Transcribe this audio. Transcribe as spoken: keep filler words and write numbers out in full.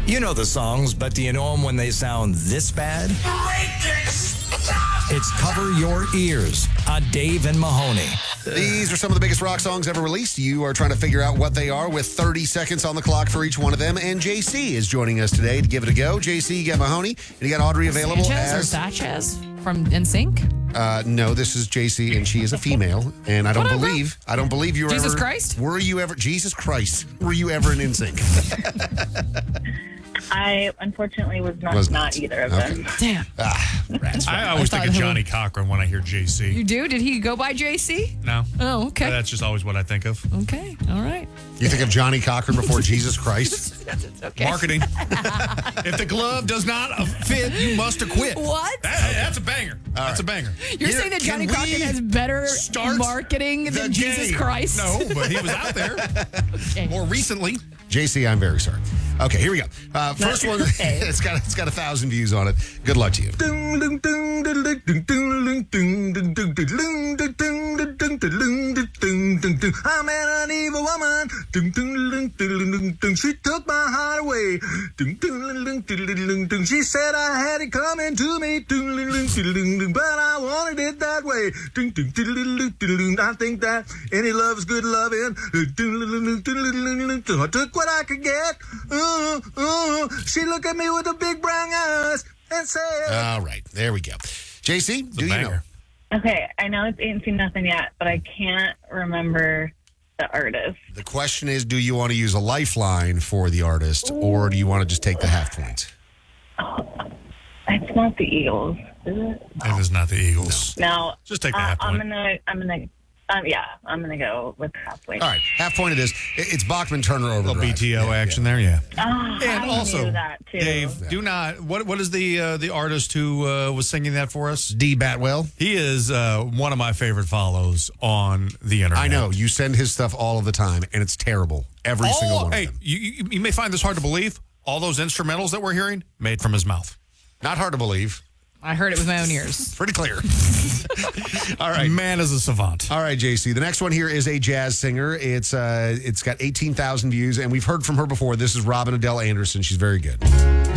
You know the songs, but do you know them when they sound this bad? It's Cover Your Ears on Dave and Mahoney. These are some of the biggest rock songs ever released. You are trying to figure out what they are with thirty seconds on the clock for each one of them. And J C is joining us today to give it a go. J C, you got Mahoney, and you got Audrey available Sanchez as... or Sanchez from N Sync? Uh, no, this is J C, and she is a female. And I don't Whatever. believe, I don't believe you were Jesus ever... Christ? Were you ever... Jesus Christ. Were you ever an N Sync? I unfortunately was not, Was not not. either of Okay. them. Damn. ah, rats. I always I think of thought- Johnny Cochran when I hear J C. You do? Did he go by J C? No. Oh, okay. That's just always what I think of. Okay. All right. You think of Johnny Cochran before Jesus Christ? Okay. Marketing. If the glove does not fit, you must acquit. What? That- that's a banger. That's a banger. You're Here, saying that can Johnny we Cochran has better start marketing the than Jesus game? Christ? No, but he was out there Okay. more recently. J C, I'm very sorry. Okay, here we go. Uh, first one, okay. it's got it's got a thousand views on it. Good luck to you. I met an evil woman. She took my heart away. She said I had it coming to me, but I wanted it that way. I think that any love's good loving. I took what I could get. Uh, uh, she looked at me with the big brown eyes and said... All right, there we go. J C, do you know? banger. Okay, I know it's Ain't Seen Nothing Yet, but I can't remember the artist. The question is, do you want to use a lifeline for the artist, or do you want to just take the half points? It's not the Eagles, is it? It is not the Eagles. No. Just take the uh, half I'm point. gonna. I'm gonna. Um, yeah, I'm gonna go with halfway. All right, half point it is. It- It's Bachman Turner A little Overdrive. B T O Yeah, action yeah. there, yeah. Oh, And I also, knew that too. Dave, do not. What what is the uh, the artist who uh, was singing that for us? D. Batwell. He is uh, one of my favorite follows on the internet. I know you send his stuff all of the time, and it's terrible. Every All- single one hey, of them. you, you you may find this hard to believe. All those instrumentals that we're hearing made from his mouth. Not hard to believe. I heard it with my own ears. Pretty clear. All right. Man is a savant. All right, J C. The next one here is a jazz singer. It's uh, it's got eighteen thousand views, and we've heard from her before. This is Robin Adele Anderson. She's very good.